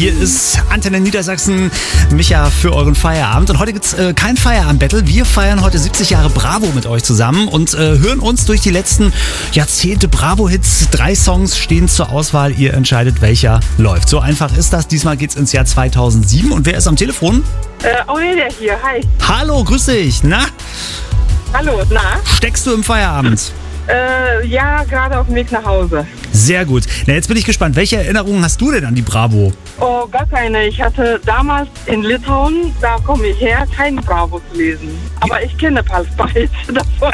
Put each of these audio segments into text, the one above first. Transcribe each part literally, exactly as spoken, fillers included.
Hier ist Antenne Niedersachsen, Micha für euren Feierabend. Und heute gibt's äh, kein Feierabend-Battle. Wir feiern heute siebzig Jahre Bravo mit euch zusammen und äh, hören uns durch die letzten Jahrzehnte Bravo-Hits. Drei Songs stehen zur Auswahl. Ihr entscheidet, welcher läuft. So einfach ist das. Diesmal geht's ins Jahr zweitausendsieben. Und wer ist am Telefon? Äh, Aurelia hier, hi. Hallo, grüß dich. Na? Hallo, na? Steckst du im Feierabend? Äh, ja, gerade auf dem Weg nach Hause. Sehr gut. Na, jetzt bin ich gespannt. Welche Erinnerungen hast du denn an die Bravo? Oh, gar keine. Ich hatte damals in Litauen, da komme ich her, kein Bravo zu lesen. Aber ich kenne Pulse Bites davon.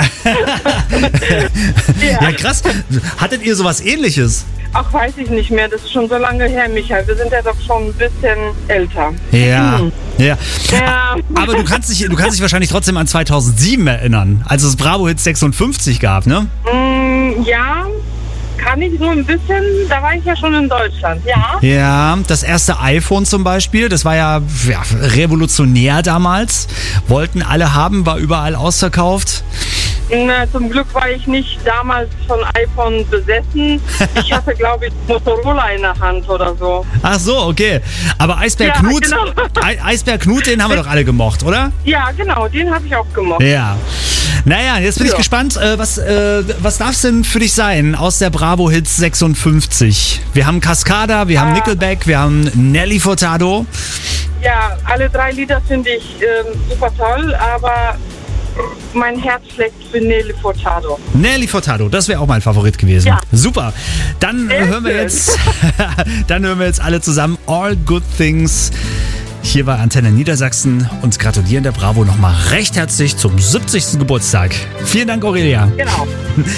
ja. ja, krass. Hattet ihr sowas Ähnliches? Ach, weiß ich nicht mehr. Das ist schon so lange her, Michael. Wir sind ja doch schon ein bisschen älter. Ja, hm. ja. ja. Aber du kannst, dich, du kannst dich wahrscheinlich trotzdem an zweitausendsieben erinnern, als es Bravo-Hits sechsundfünfzig gab, ne? Mm, ja, kann ich nur ein bisschen. Da war ich ja schon in Deutschland, ja. Ja, das erste iPhone zum Beispiel, das war ja, ja revolutionär damals. Wollten alle haben, war überall ausverkauft. Na, zum Glück war ich nicht damals von iPhone besessen. Ich hatte, glaube ich, Motorola in der Hand oder so. Ach so, okay. Aber Eisbär ja, Knut, genau. E- Eisbär Knut, den haben wir doch alle gemocht, oder? Ja, genau, den habe ich auch gemocht. Ja. Naja, jetzt bin ja. ich gespannt, äh, was, äh, was darf es denn für dich sein aus der Bravo-Hits sechsundfünfzig? Wir haben Cascada, wir haben ah. Nickelback, wir haben Nelly Furtado. Ja, alle drei Lieder finde ich ähm, super toll, aber mein Herz schlägt für Nelly Furtado. Nelly Furtado, das wäre auch mein Favorit gewesen. Ja. Super. Dann Sehr hören wir schön. jetzt, dann hören wir jetzt alle zusammen All Good Things hier bei Antenne Niedersachsen und gratulieren der Bravo nochmal recht herzlich zum siebzigsten Geburtstag. Vielen Dank, Aurelia. Genau.